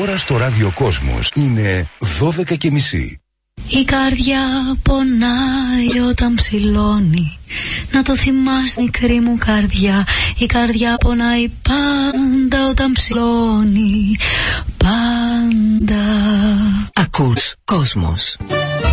ώρα στο ραδιοκόσμος είναι 12:30. Η καρδιά πονάει όταν ψηλώνει. Να το θυμάσαι μικρή μου καρδιά. Η καρδιά πονάει πάντα όταν ψηλώνει. Πάντα. Ακούς Κόσμος.